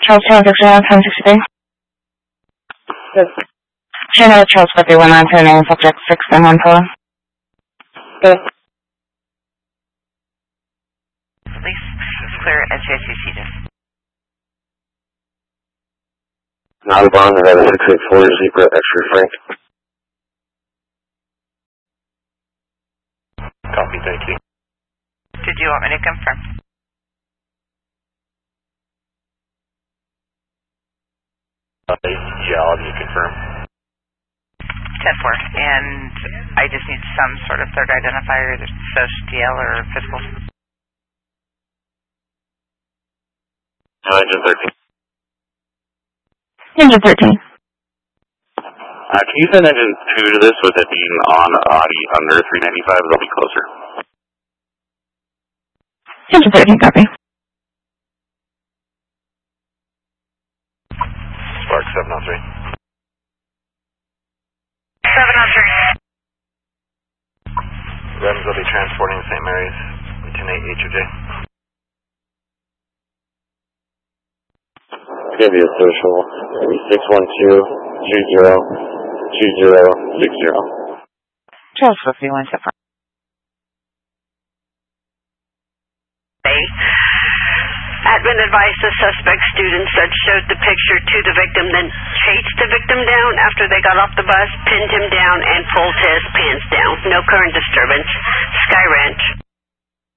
Charles Taylor, Victor, 1063. Yes. Channel Charles 5119, subject 6 and 1 pillow. Yes. Police, clear at JCC just. Not a bond, I have a 684 Zebra X-ray Frank. Copy, thank you. Did you want me to confirm? Yeah, I'll have you confirm. 10-4, and I just need some sort of third identifier, either social TL or physical. Engine 13. Engine 13. Can you send engine 2 to this with it being on Audi under 395? It'll be closer. Engine 13, copy. Spark 703. 703. Rems will be transporting St. Mary's, 108 HOJ. It's going to be a social, 612-20-2060. Charles 51 so far. Admin advised the suspect students that showed the picture to the victim, then chased the victim down after they got off the bus, pinned him down, and pulled his pants down. No current disturbance.